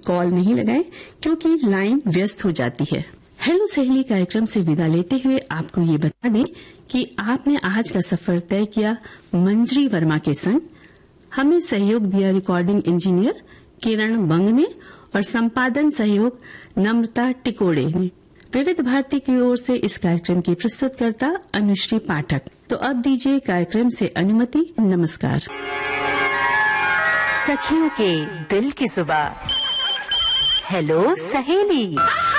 Call नहीं लगाएं क्योंकि लाइन व्यस्त हो जाती है। हेलो सहेली कार्यक्रम से विदा लेते हुए आपको ये बता दें कि आपने आज का सफर तय किया मंजरी वर्मा के संग। हमें सहयोग दिया रिकॉर्डिंग इंजीनियर किरण बंग ने और संपादन सहयोग नम्रता टिकोड़े ने। विविध भारती की ओर से इस कार्यक्रम की प्रस्तुतकर्ता अनुश्री पाठक। तो अब दीजिए कार्यक्रम से अनुमति। नमस्कार। सखियों के दिल की जुबान, हेलो सहेली।